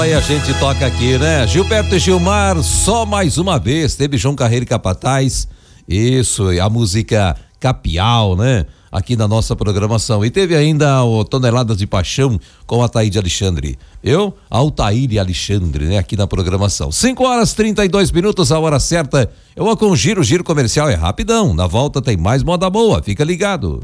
Aí a gente toca aqui, né? Gilberto e Gilmar, só mais uma vez. Teve João Carreiro e Capataz. Isso, a música Capial, né? Aqui na nossa programação. E teve ainda o Toneladas de Paixão com a Taíde Alexandre. Altair e Alexandre, né? Aqui na programação. 5h32, a hora certa. Eu vou com o giro comercial, é rapidão. Na volta tem mais moda boa, fica ligado.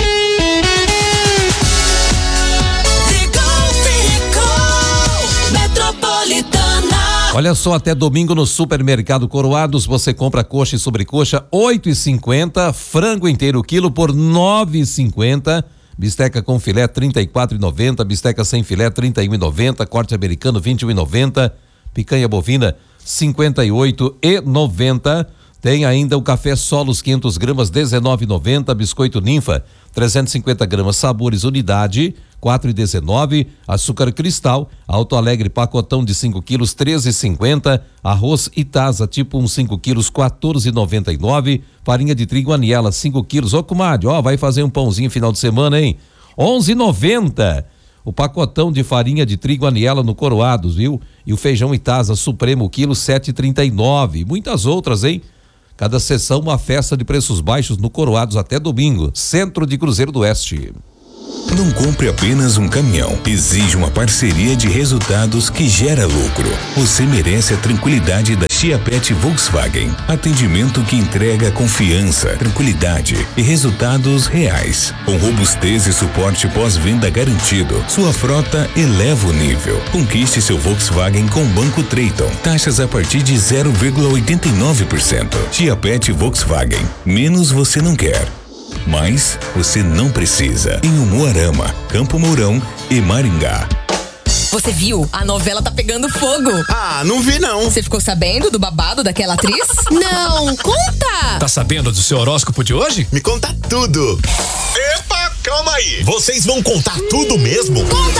Olha só, até domingo no Supermercado Coroados você compra coxa e sobrecoxa R$8,50, frango inteiro quilo por R$9,50, bisteca com filé R$34,90, bisteca sem filé R$31,90, corte americano R$21,90, picanha bovina R$58,90. Tem ainda o café Solos 500 gramas R$19,90, biscoito Ninfa 350 gramas sabores unidade R$4,19, açúcar cristal Alto Alegre pacotão de 5 quilos R$13,50, arroz Itasa tipo 1 5 quilos R$14,99, farinha de trigo Aniela 5 quilos, ô comadre, vai fazer um pãozinho final de semana, hein? R$11,90. O pacotão de farinha de trigo Aniela no Coroados, viu? E o feijão Itasa Supremo quilo R$7,39. Muitas outras, hein? Cada sessão uma festa de preços baixos no Coroados até domingo. Centro de Cruzeiro do Oeste. Não compre apenas um caminhão. Exige uma parceria de resultados que gera lucro. Você merece a tranquilidade da Chiapet Volkswagen. Atendimento que entrega confiança, tranquilidade e resultados reais. Com robustez e suporte pós-venda garantido, sua frota eleva o nível. Conquiste seu Volkswagen com Banco Treyton. Taxas a partir de 0,89%. Chiapet Volkswagen. Menos você não quer. Mas você não precisa. Em Umuarama, Campo Mourão e Maringá. Você viu? A novela tá pegando fogo. Ah, não vi não. Você ficou sabendo do babado daquela atriz? Não, conta! Tá sabendo do seu horóscopo de hoje? Me conta tudo. Epa, calma aí. Vocês vão contar tudo mesmo? Conta!